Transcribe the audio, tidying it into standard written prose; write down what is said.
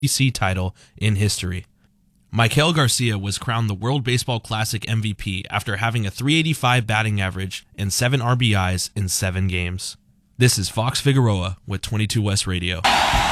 WBC title in history. Maikel Garcia was crowned the World Baseball Classic MVP after having a .385 batting average and 7 RBIs in 7 games. This is Fox Figueroa with 22 West Radio.